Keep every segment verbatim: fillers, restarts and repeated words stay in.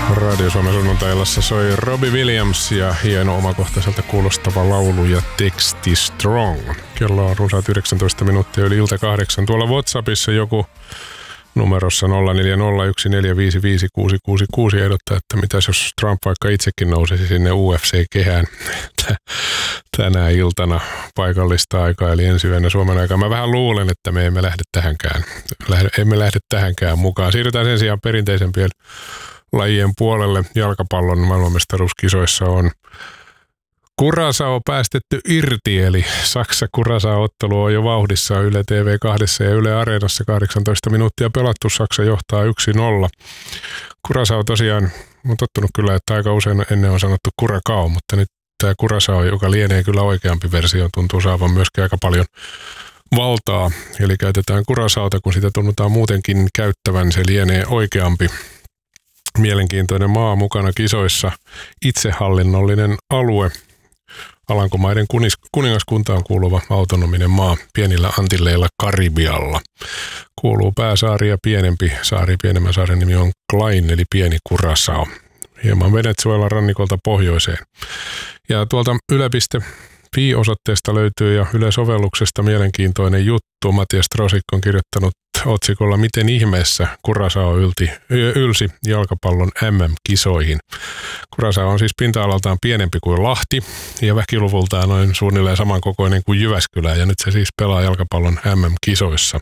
Radio Suomen sunnuntailassa soi Robbie Williams ja hieno omakohtaiselta kuulostava laulu ja teksti Strong. Kello on runsaat yhdeksäntoista minuuttia yli ilta kahdeksan. Tuolla WhatsAppissa joku numerossa nolla neljä nolla yksi neljä viisi viisi kuusi kuusi kuusi ehdottaa, että mitäs jos Trump vaikka itsekin nousisi sinne U F C-kehään tänä iltana paikallista aikaa, eli ensi yönä Suomen aikaa. Mä vähän luulen, että me emme lähde tähänkään, emme lähde tähänkään mukaan. Siirrytään sen sijaan perinteisempien lajien puolelle. Jalkapallon maailmanmestaruuskisoissa on Curaçao päästetty irti, eli Saksa-Curaçao-ottelu on jo vauhdissa Yle T V kaksi ja Yle Areenassa kahdeksantoista minuuttia pelattu. Saksa johtaa yksi nolla. Curaçao tosiaan, on tottunut kyllä, että aika usein ennen on sanottu Curacao, mutta nyt tämä Curaçao, joka lienee kyllä oikeampi versio, tuntuu saavan myöskin aika paljon valtaa. Eli käytetään Curaçaota, kun sitä tunnutaan muutenkin käyttävän, se lienee oikeampi. Mielenkiintoinen maa mukana kisoissa, itsehallinnollinen alue, Alankomaiden kunis, kuningaskuntaan kuuluva autonominen maa pienillä Antilleilla Karibialla. Kuuluu pääsaari ja pienempi saari, pienemmän saaren nimi on Klein eli pieni Curaçao, hieman Venezuelan rannikolta pohjoiseen. Ja tuolta yle piste fi-osoitteesta löytyy ja Yle-sovelluksesta mielenkiintoinen juttu. Matias Strosik on kirjoittanut otsikolla Miten ihmeessä Curaçao ylti, ylsi jalkapallon M M-kisoihin. Curaçao on siis pinta-alaltaan pienempi kuin Lahti ja väkiluvultaan noin suunnilleen samankokoinen kuin Jyväskylä, ja nyt se siis pelaa jalkapallon M M-kisoissa.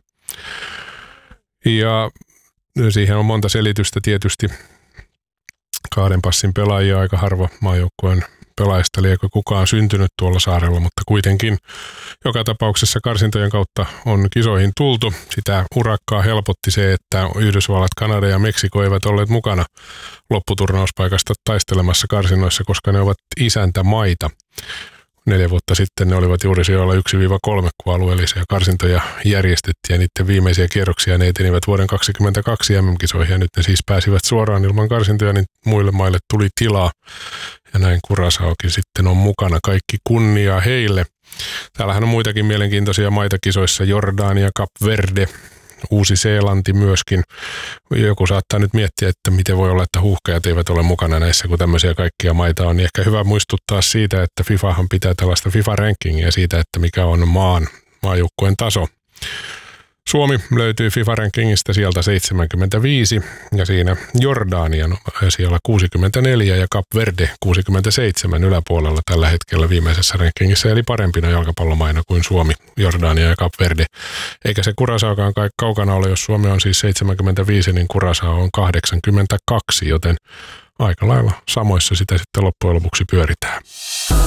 Ja siihen on monta selitystä tietysti. Kahden passin pelaajia, aika harva maajoukkueen pelaajista, liekö kukaan syntynyt tuolla saarella, mutta kuitenkin joka tapauksessa karsintojen kautta on kisoihin tultu. Sitä urakkaa helpotti se, että Yhdysvallat, Kanada ja Meksiko eivät olleet mukana lopputurnauuspaikasta taistelemassa karsinnoissa, koska ne ovat isäntämaita. Neljä vuotta sitten ne olivat juuri sijoilla yksi kolme, kun alueellisia karsintoja järjestettiin, ja niiden viimeisiä kierroksia ne etenivät vuoden kaksikymmentäkaksi M M-kisoihin, ja nyt ne siis pääsivät suoraan ilman karsintoja, niin muille maille tuli tilaa, ja näin Curaçaokin sitten on mukana. Kaikki kunnia heille. Täällähän on muitakin mielenkiintoisia maita kisoissa, Jordania, Kap Verde, Uusi-Seelanti myöskin. Joku saattaa nyt miettiä, että miten voi olla, että huuhkajat eivät ole mukana näissä, kun tämmöisiä kaikkia maita on. Niin ehkä hyvä muistuttaa siitä, että FIFAhan pitää tällaista FIFA-rankingia siitä, että mikä on maan maajoukkueen taso. Suomi löytyy FIFA-rankingista sieltä seitsemänkymmentäviisi ja siinä Jordania siellä kuusikymmentäneljä ja Kap Verde kuusikymmentäseitsemän yläpuolella tällä hetkellä viimeisessä rankingissa, eli parempina jalkapallomaina kuin Suomi, Jordania ja Kap Verde. Eikä se Curaçaokaan kai kaukana ole, jos Suomi on siis seitsemänkymmentäviisi, niin Curaçao on kahdeksankymmentäkaksi, joten aika lailla samoissa sitä sitten loppujen lopuksi pyöritään.